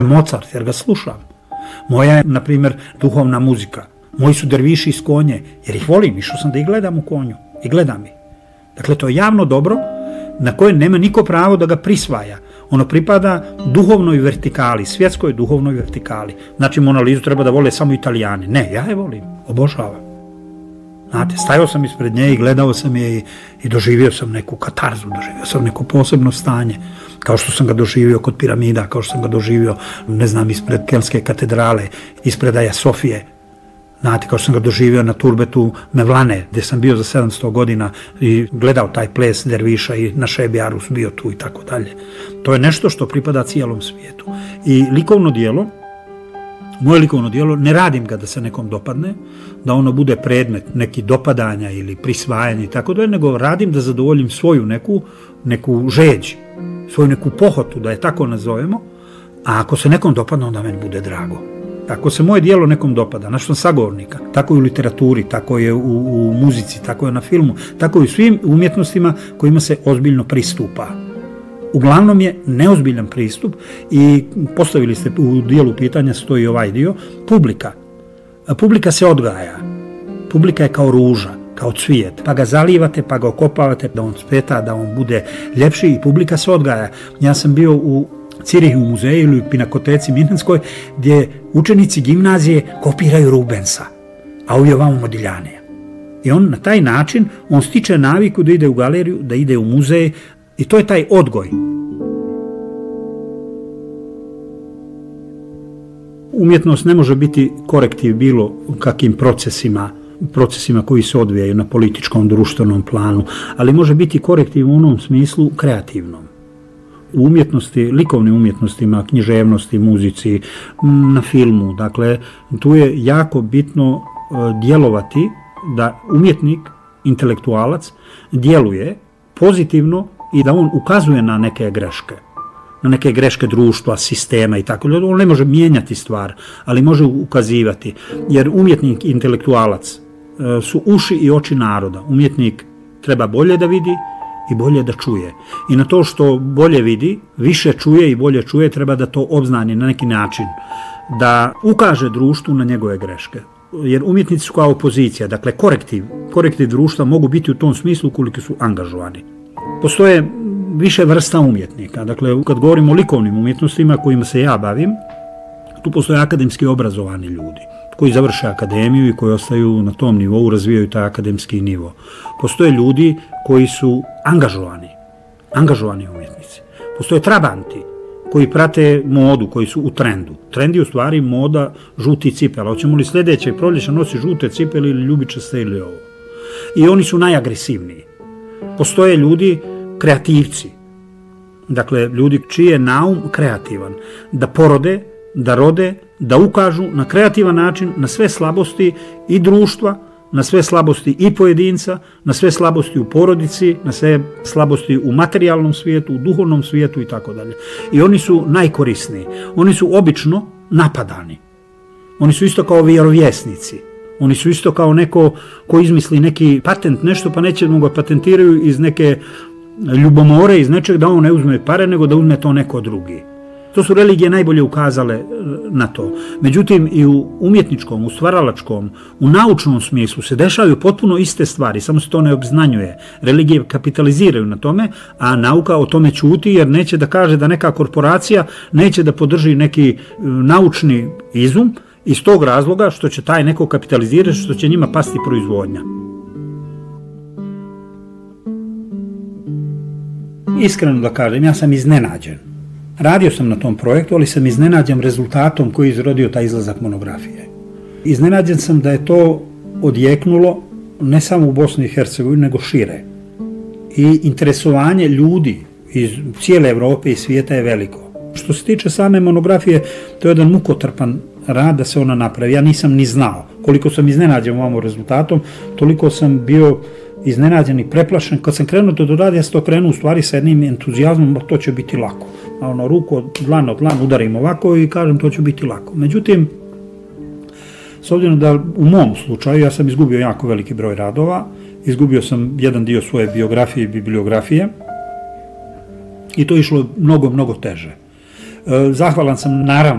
Mozart, jer ga slušam. Moja je, na primjer, duhovna muzika. Moji su derviši iz Konje, jer ih volim, išao sam da ih gledam u Konju. I gledam ih. Dakle, to je javno dobro na koje nema niko pravo da ga prisvaja. Ono pripada duhovnoj vertikali, svjetskoj duhovnoj vertikali. Znači, Mona Lizu treba da vole samo Italijani. Ne, ja je volim, obožavam. Znate, stajao sam ispred nje i gledao sam je i doživio sam neku katarzu, doživio sam neko posebno stanje, kao što sam ga doživio kod piramida, kao što sam ga doživio, ne znam, ispred Kelske katedrale, ispred Aja Sofije. Znate, kao što sam ga doživio na turbetu Mevlane, gdje sam bio za 700 godina i gledao taj ples derviša i na Šebi Arus bio tu i tako dalje. To je nešto što pripada cijelom svijetu. I likovno djelo, moje likovno djelo, ne radim ga da se nekom dopadne, da ono bude predmet neki dopadanja ili prisvajanja i tako dalje, nego radim da zadovoljim svoju neku žeđ, svoju neku pohotu, da je tako nazovemo, a ako se nekom dopadne, onda meni bude drago. Ako se moje djelo nekom dopada, znači sam sagovornika, tako i u literaturi, tako je u muzici, tako je na filmu, tako i u svim umjetnostima kojima se ozbiljno pristupa. Uglavnom je neozbiljan pristup i postavili ste u dijelu pitanja, stoji ovaj dio, publika. Publika se odgaja. Publika je kao ruža, kao cvijet. Pa ga zalivate, pa ga okopavate da on cveta, da on bude ljepši i publika se odgaja. Ja sam bio u Cirihu u muzeju ili u Pinakoteci Minhenskoj gdje učenici gimnazije kopiraju Rubensa, a ovdje ovamo Modiglianea. I on na taj način, on stiče naviku da ide u galeriju, da ide u muzej i to je taj odgoj. Umjetnost ne može biti korektiv bilo kakvim procesima koji se odvijaju na političkom, društvenom planu, ali može biti korektiv u onom smislu kreativnom. U umjetnosti, likovnim umjetnostima, književnosti, muzici, na filmu. Dakle, tu je jako bitno djelovati da umjetnik, intelektualac, djeluje pozitivno i da on ukazuje na neke greške društva, sistema i tako. On ne može mijenjati stvar, ali može ukazivati. Jer umjetnik, intelektualac su uši i oči naroda. Umjetnik treba bolje da vidi i bolje da čuje. I na to što bolje vidi, više čuje i bolje čuje, treba da to obznani na neki način, da ukaže društvu na njegove greške. Jer umjetnici su kao opozicija, dakle korektiv društva mogu biti u tom smislu koliko su angažovani. Postoje više vrsta umjetnika, dakle kad govorimo o likovnim umjetnostima kojima se ja bavim, tu postoje akademski obrazovani ljudi koji završe akademiju i koji ostaju na tom nivou, razvijaju taj akademski nivo. Postoje ljudi koji su angažovani umjetnici. Postoje trabanti koji prate modu, koji su u trendu. Trend je u stvari moda žuti cipela. Hoćemo li sljedećeg proljeća nosi žute cipele ili ljubičaste ili ovo. I oni su najagresivniji. Postoje ljudi kreativci. Dakle, ljudi čiji je naum kreativan. Da porode, da rode, da ukažu na kreativan način na sve slabosti i društva, na sve slabosti i pojedinca, na sve slabosti u porodici, na sve slabosti u materijalnom svijetu, u duhovnom svijetu i tako dalje. I oni su najkorisniji. Oni su obično napadani. Oni su isto kao vjerovjesnici. Oni su isto kao neko ko izmisli neki patent, nešto pa neće mu ga patentiraju iz neke ljubomore, iz nečeg da on ne uzme pare, nego da uzme to neko drugi. To su religije najbolje ukazale na to. Međutim, i u umjetničkom, u stvaralačkom, u naučnom smislu se dešavaju potpuno iste stvari, samo se to ne obznanjuje. Religije kapitaliziraju na tome, a nauka o tome ćuti jer neće da kaže da neka korporacija neće da podrži neki naučni izum iz tog razloga što će taj neko kapitalizirati, što će njima pasti proizvodnja. Iskreno da kažem, ja sam iznenađen. Radio sam na tom projektu, ali sam iznenađen rezultatom koji je izrodio taj izlazak monografije. Iznenađen sam da je to odjeknulo ne samo u Bosni i Hercegovini, nego šire. I interesovanje ljudi iz cijele Evrope i svijeta je veliko. Što se tiče same monografije, to je jedan mukotrpan rad da se ona napravi. Ja nisam ni znao. Koliko sam iznenađen ovom rezultatom, toliko sam bio iznenađen i preplašen. Kad sam krenuo to raditi, ja sam to krenuo u stvari sa jednim entuzijazmom, to će biti lako. A ruku od dlan udarim ovako i kažem to će biti lako. Međutim, s obzirom da u mom slučaju ja sam izgubio jako veliki broj radova, izgubio sam jedan dio svoje biografije i bibliografije i to je išlo mnogo teže. Zahvalan sam naravno